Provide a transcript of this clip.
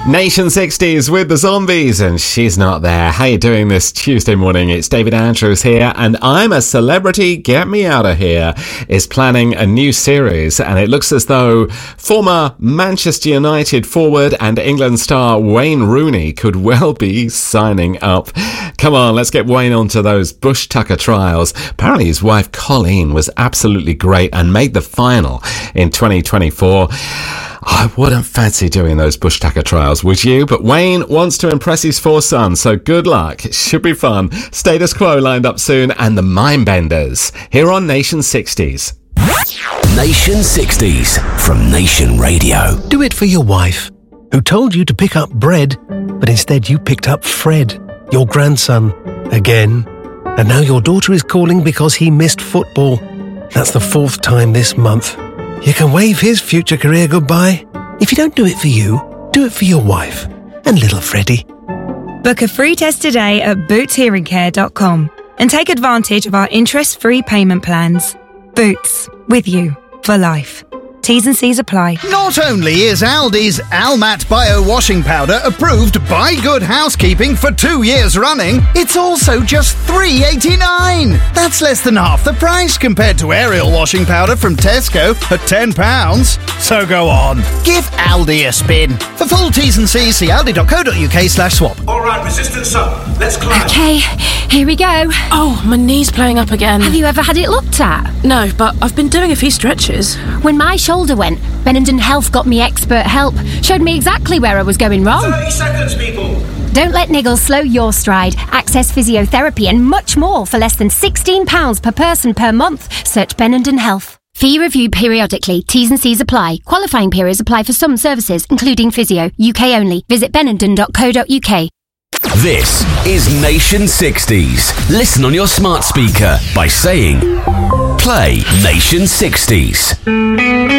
Nation 60s with the Zombies, and she's not there. How you doing this Tuesday morning? It's David Andrews here, and I'm a Celebrity Get Me Out of Here is planning a new series, and it looks as though former Manchester United forward and England star Wayne Rooney could well be signing up. Come on, let's get Wayne onto those Bush Tucker trials. Apparently his wife Colleen was absolutely great and made the final in 2024. I wouldn't fancy doing those Bush Tucker trials, would you? But Wayne wants to impress his four sons, so good luck. It should be fun. Status Quo lined up soon, and the Mindbenders here on Nation 60s. Nation 60s from Nation Radio. Do it for your wife, who told you to pick up bread, but instead you picked up Fred, your grandson, again. And now your daughter is calling because he missed football. That's the 4th time this month. You can wave his future career goodbye. If you don't do it for you, do it for your wife and little Freddie. Book a free test today at bootshearingcare.com and take advantage of our interest-free payment plans. Boots, with you for life. T's and C's apply. Not only is Aldi's Almat Bio Washing Powder approved by Good Housekeeping for 2 years running, it's also just $3.89. That's less than half the price compared to Ariel Washing Powder from Tesco at £10. So go on, give Aldi a spin. For full T's and C's, see aldi.co.uk/swap. All right, resistance up. Let's climb. Okay, here we go. Oh, my knee's playing up again. Have you ever had it looked at? No, but I've been doing a few stretches. When my shoulder went, Benenden Health got me expert help, showed me exactly where I was going wrong. 30 seconds, people. Don't let niggles slow your stride. Access physiotherapy and much more for less than £16 per person per month. Search Benenden Health. Fee reviewed periodically. T's and C's apply. Qualifying periods apply for some services, including physio. UK only. Visit benenden.co.uk. This is Nation 60s. Listen on your smart speaker by saying, play Nation 60s.